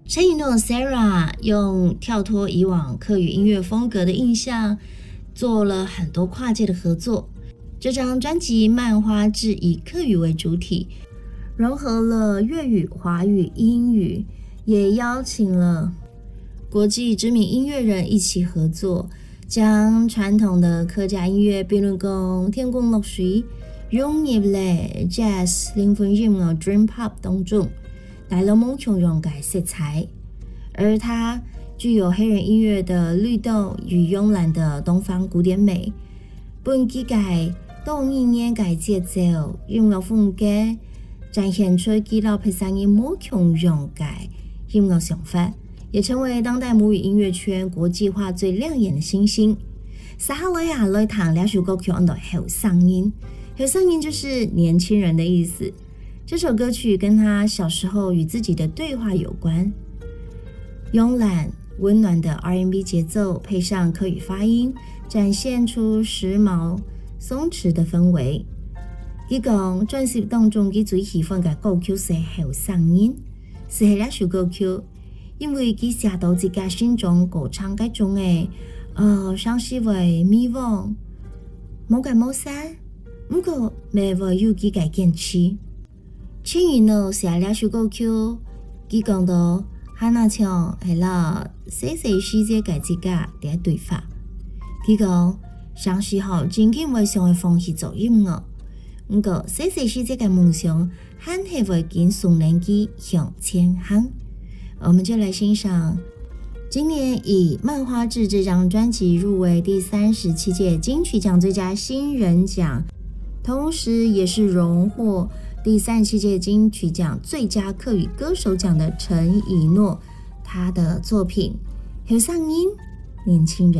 陈以诺 Sarah 用跳脱以往客语音乐风格的印象，做了很多跨界的合作。这张专辑《漫花志》以客语为主体，融合了粤语、华语、英语，也邀请了国际知名音乐人一起合作，将传统的客家音乐，比如講天光落水，融入了 Jazz、靈魂音樂、Dream Pop 當中，帶了無窮勇敢色彩。而它具有黑人音樂的律動與慵懶的東方古典美，本機界都語言嘅節奏、音樂風格，展現出基佬配上嘅無窮勇敢音樂想法，也成為當代母語音樂圈國際化最亮眼的星星。撒哈雷亞來談兩首歌曲叫做後生音，後生音就是年輕人的意思。這首歌曲跟他小時候與自己的對話有關，慵懶溫暖的 R&B 節奏配上客語發音，展現出時髦鬆弛的氛圍。佢講專輯當中佢最喜歡嘅歌曲是後生音，是兩首歌曲，因為佢寫到自己心中歌唱嗰種嘅傷心為迷惘，冇解冇散，不過未會有佢嘅堅持。陳以諾寫兩首歌曲，佢講到哈那唱係啦，細細世界嘅自己嘅對話。佢講上時候真經會想去放棄做音樂，不過細細世界嘅夢想還係會跟送人機向前行。我們就來欣賞今年以《漫花志》這張專輯入圍第37屆金曲獎最佳新人獎，同時也是榮獲第37屆金曲獎最佳客語歌手獎的陳以諾，他的作品《後生音》年輕人。